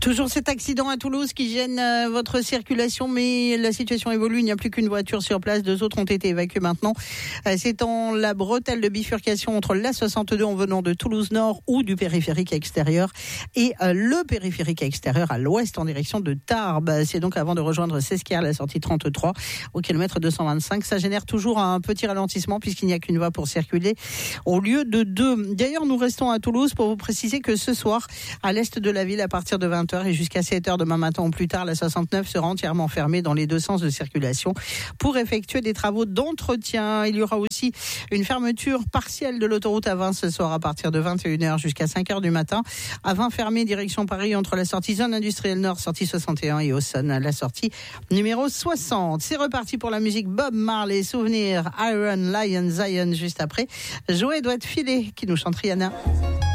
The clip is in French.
Toujours cet accident à Toulouse qui gêne votre circulation, mais la situation évolue. Il n'y a plus qu'une voiture sur place. 2 autres ont été évacués maintenant. C'est en la bretelle de bifurcation entre l'A62 en venant de Toulouse Nord ou du périphérique extérieur et le périphérique extérieur à l'ouest en direction de Tarbes. C'est donc avant de rejoindre Sesquières, la sortie 33 au kilomètre 225. Ça génère toujours un petit ralentissement puisqu'il n'y a qu'une voie pour circuler au lieu de 2. D'ailleurs, nous restons à Toulouse pour vous préciser que ce soir, à l'est de la ville, à partir de 20h et jusqu'à 7h demain matin ou plus tard, la 69 sera entièrement fermée dans les 2 sens de circulation pour effectuer des travaux d'entretien. Il y aura aussi une fermeture partielle de l'autoroute A20 ce soir à partir de 21h jusqu'à 5h du matin. A20 fermée direction Paris entre la sortie zone industrielle nord, sortie 61 et Auxonne, la sortie numéro 60. C'est reparti pour la musique Bob Marley, souvenir Iron Lion Zion juste après. Joey doit être filé qui nous chante Rihanna.